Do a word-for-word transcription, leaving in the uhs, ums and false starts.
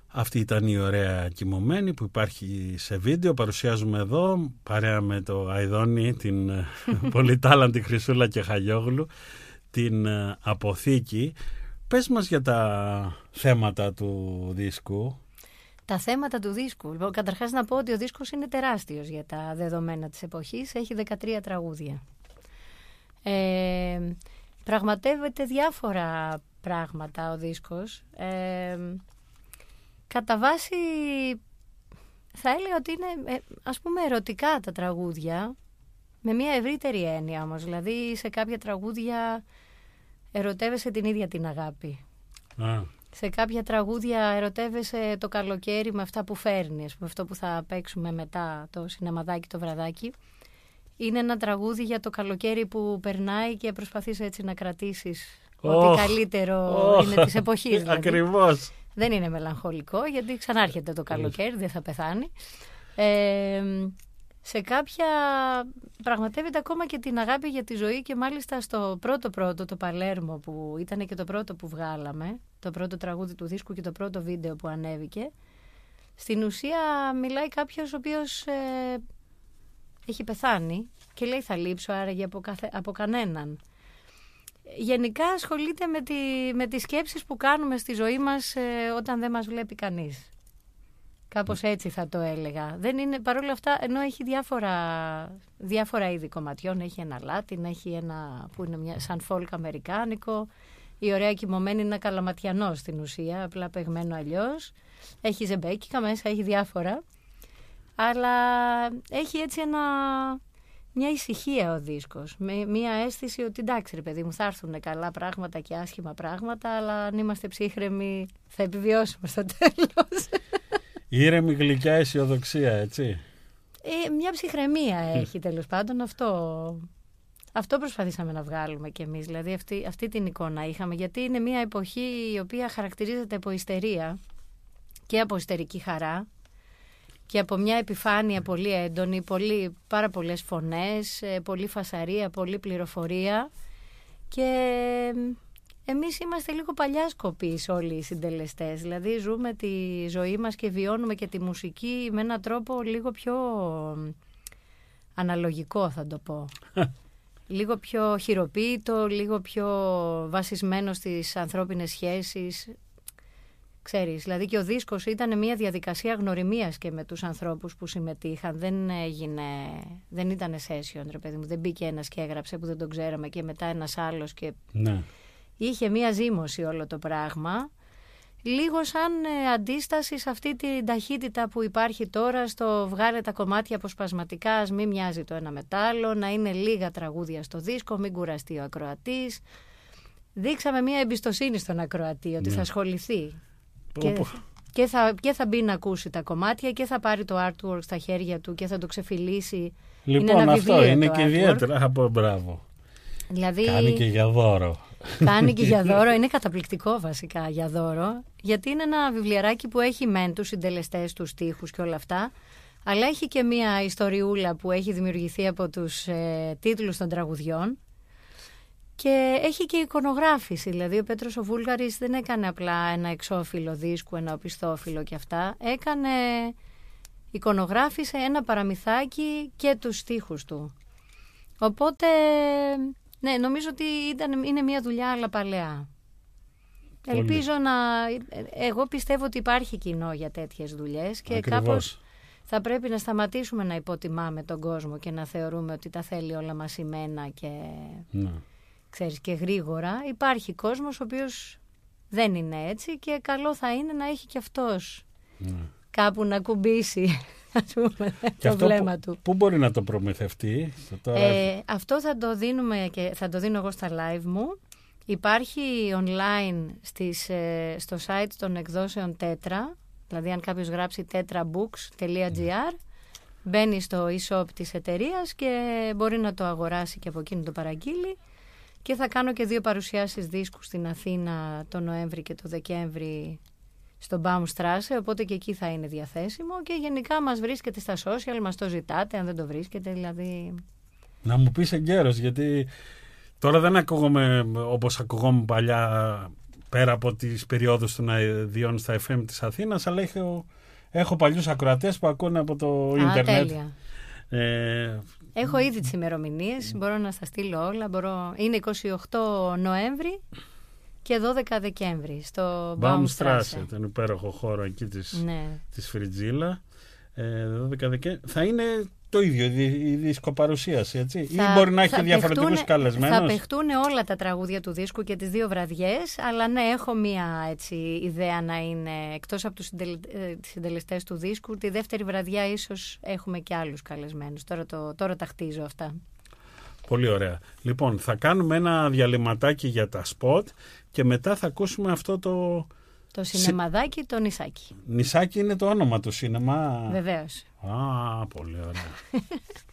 Αυτή ήταν η ωραία κοιμωμένη που υπάρχει σε βίντεο. Παρουσιάζουμε εδώ παρέα με το Αηδόνη, την πολυτάλαντη Χρυσούλα και Χαγιόγλου, την αποθήκη. Πες μας για τα θέματα του δίσκου. Τα θέματα του δίσκου. Λοιπόν, καταρχάς να πω ότι ο δίσκος είναι τεράστιος για τα δεδομένα της εποχής. Έχει δεκατρία τραγούδια. Ε, πραγματεύεται διάφορα πράγματα ο δίσκος. Ε, κατά βάση θα έλεγα ότι είναι ε, ας πούμε ερωτικά τα τραγούδια, με μια ευρύτερη έννοια όμως. Δηλαδή σε κάποια τραγούδια ερωτεύεσαι την ίδια την αγάπη. Α. Σε κάποια τραγούδια ερωτεύεσαι το καλοκαίρι με αυτά που φέρνει, ας πούμε, αυτό που θα παίξουμε μετά, το σινεμαδάκι το βραδάκι. Είναι ένα τραγούδι για το καλοκαίρι που περνάει και προσπαθείς έτσι να κρατήσεις oh, ό,τι καλύτερο oh, είναι της εποχής. Δηλαδή. Ακριβώς. Δεν είναι μελαγχολικό, γιατί ξανάρχεται το καλοκαίρι, δεν θα πεθάνει. Ε, σε κάποια πραγματεύεται ακόμα και την αγάπη για τη ζωή, και μάλιστα στο πρώτο πρώτο, το Παλέρμο, που ήταν και το πρώτο που βγάλαμε, το πρώτο τραγούδι του δίσκου και το πρώτο βίντεο που ανέβηκε, στην ουσία μιλάει κάποιος ο οποίος ε, έχει πεθάνει και λέει θα λείψω άραγε από, καθε, από κανέναν. Γενικά ασχολείται με, τη, με τις σκέψεις που κάνουμε στη ζωή μας ε, όταν δεν μας βλέπει κανείς. Κάπως έτσι θα το έλεγα. Δεν είναι, παρόλα αυτά, ενώ έχει διάφορα, διάφορα είδη κομματιών, έχει ένα Latin, έχει ένα που είναι μια, σαν folk αμερικάνικο, η ωραία κοιμωμένη είναι καλαματιανό στην ουσία, απλά παιγμένο αλλιώς. Έχει ζεμπέκικα μέσα, έχει διάφορα. Αλλά έχει έτσι ένα, μια ησυχία ο δίσκος, με μια αίσθηση ότι εντάξει ρε παιδί μου, θα έρθουν καλά πράγματα και άσχημα πράγματα, αλλά αν είμαστε ψύχρεμοι θα επιβιώσουμε στο τέλος. Ήρεμη γλυκιά αισιοδοξία, έτσι. Ε, μια ψυχραιμία έχει τέλος πάντων. Αυτό, αυτό προσπαθήσαμε να βγάλουμε κι εμείς. Δηλαδή αυτή, αυτή την εικόνα είχαμε. Γιατί είναι μια εποχή η οποία χαρακτηρίζεται από ιστερία και από ιστερική χαρά και από μια επιφάνεια πολύ έντονη, πολύ, πάρα πολλές φωνές, πολύ φασαρία, πολύ πληροφορία. Και εμείς είμαστε λίγο παλιάσκοποι όλοι οι συντελεστές. Δηλαδή ζούμε τη ζωή μας και βιώνουμε και τη μουσική με έναν τρόπο λίγο πιο αναλογικό, θα το πω. Λίγο πιο χειροποίητο, λίγο πιο βασισμένο στις ανθρώπινες σχέσεις. Ξέρεις, δηλαδή και ο δίσκος ήταν μια διαδικασία γνωριμίας και με τους ανθρώπους που συμμετείχαν. Δεν έγινε, δεν ήταν session, ρε παιδί μου. Δεν μπήκε ένας και έγραψε που δεν τον ξέραμε και μετά ένας άλλος και... Ναι. Είχε μία ζύμωση όλο το πράγμα, λίγο σαν ε, αντίσταση σε αυτή την ταχύτητα που υπάρχει τώρα στο βγάλε τα κομμάτια αποσπασματικά, ας μην μοιάζει το ένα με το άλλο, να είναι λίγα τραγούδια στο δίσκο, μην κουραστεί ο ακροατής. Δείξαμε μία εμπιστοσύνη στον ακροατή ότι ναι. θα ασχοληθεί και, και, θα, και θα μπει να ακούσει τα κομμάτια και θα πάρει το artwork στα χέρια του και θα το ξεφυλίσει. Λοιπόν, είναι ένα αυτό είναι και artwork. ιδιαίτερα από μπράβο. Δηλαδή, κάνει και για δώρο. Κάνει και για δώρο, είναι καταπληκτικό βασικά για δώρο, γιατί είναι ένα βιβλιαράκι που έχει μεν τους συντελεστές, τους στίχους και όλα αυτά, αλλά έχει και μια ιστοριούλα που έχει δημιουργηθεί από τους ε, τίτλους των τραγουδιών και έχει και εικονογράφηση. Δηλαδή ο Πέτρος ο Βούλγαρης δεν έκανε απλά ένα εξώφυλλο δίσκου, ένα οπισθόφυλλο και αυτά, έκανε, εικονογράφησε ένα παραμυθάκι και τους στίχους του. Οπότε... ναι, νομίζω ότι ήταν, είναι μια δουλειά αλλά παλαιά. Πολύ. Ελπίζω να... Εγώ πιστεύω ότι υπάρχει κοινό για τέτοιες δουλειές και ακριβώς. Κάπως θα πρέπει να σταματήσουμε να υποτιμάμε τον κόσμο και να θεωρούμε ότι τα θέλει όλα μασημένα και, ναι. ξέρεις, και γρήγορα. Υπάρχει κόσμος ο οποίος δεν είναι έτσι και καλό θα είναι να έχει και αυτός ναι. κάπου να κουμπίσει. Ας πούμε, το βλέμμα που, του. Πού μπορεί να το προμηθευτεί? Τώρα... Ε, αυτό θα το δίνουμε και θα το δίνω εγώ στα live μου. Υπάρχει online στις, ε, στο site των εκδόσεων Τέτρα. Δηλαδή αν κάποιος γράψει tetrabooks τελεία gr μπαίνει στο e-shop της εταιρείας και μπορεί να το αγοράσει και από εκείνο το παραγγείλει. Και θα κάνω και δύο παρουσιάσεις δίσκου στην Αθήνα το Νοέμβρη και το Δεκέμβρη στο Baumstrasse, οπότε και εκεί θα είναι διαθέσιμο και γενικά μας βρίσκεται στα social, μας το ζητάτε αν δεν το βρίσκετε, δηλαδή... Να μου πεις εγκαίρος, γιατί τώρα δεν ακούγομαι όπως ακούγομαι παλιά πέρα από τις περιόδους των αηδιών στα εφ εμ της Αθήνας, αλλά έχω, έχω παλιούς ακροατές που ακούνε από το Α, ίντερνετ. τέλεια. Ε, Έχω ήδη τις ημερομηνίες, μπορώ να στα στείλω όλα. Μπορώ... Είναι εικοστή όγδοη Νοέμβρη και δώδεκα Δεκέμβρη στο Baumstrasse, τον υπέροχο χώρο εκεί της, ναι. της Φριτζίλα. Ε, δώδεκα Δεκέμβρη. Θα είναι το ίδιο η δισκοπαρουσίαση, έτσι, θα, ή μπορεί να έχει διαφορετικούς καλεσμένους? Θα παιχτούν όλα τα τραγούδια του δίσκου και τις δύο βραδιές, αλλά ναι, έχω μία έτσι, ιδέα να είναι, εκτός από τους συντελε... συντελεστές του δίσκου, τη δεύτερη βραδιά ίσως έχουμε και άλλους καλεσμένους. Τώρα, το... Τώρα τα χτίζω αυτά. Πολύ ωραία. Λοιπόν, θα κάνουμε ένα διαλυματάκι για τα σποτ και μετά θα ακούσουμε αυτό το... Το σινεμαδάκι, το νησάκι. Νησάκι είναι το όνομα του σινεμά. Βεβαίως. Α, πολύ ωραία.